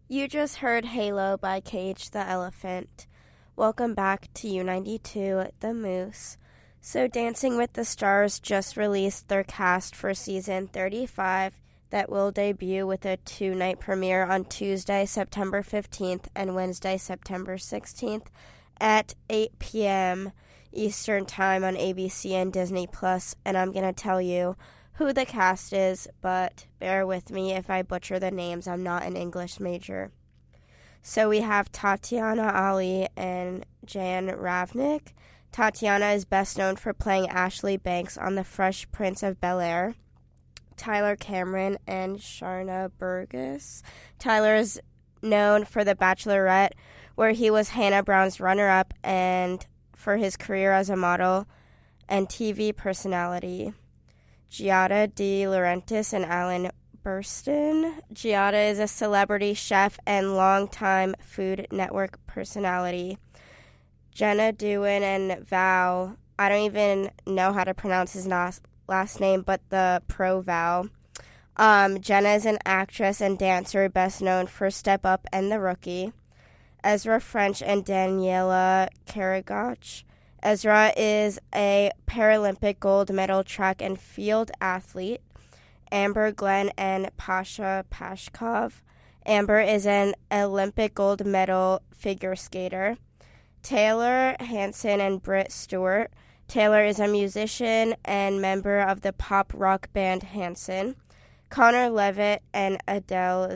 You just heard Halo by Cage the Elephant. Welcome back to U92 The Moose. So Dancing with the Stars just released their cast for season 35 that will debut with a 2-night premiere on Tuesday, September 15th and Wednesday, September 16th at 8 p.m. Eastern Time on ABC and Disney+, and I'm going to tell you who the cast is, but bear with me if I butcher the names. I'm not an English major. So we have Tatiana Ali and Jan Ravnik. Tatiana is best known for playing Ashley Banks on The Fresh Prince of Bel-Air. Tyler Cameron and Sharna Burgess. Tyler is known for The Bachelorette, where he was Hannah Brown's runner-up, and for his career as a model and TV personality. Giada De Laurentiis and Alan Burston. Giada is a celebrity chef and longtime Food Network personality. Jenna Dewan and Val, I don't even know how to pronounce his last name, but the pro Val. Jenna is an actress and dancer best known for Step Up and The Rookie. Ezra French and Daniela Karagach. Ezra is a Paralympic gold medal track and field athlete. Amber Glenn and Pasha Pashkov. Amber is an Olympic gold medal figure skater. Taylor Hanson and Britt Stewart. Taylor is a musician and member of the pop rock band Hanson. Connor Levitt and Adele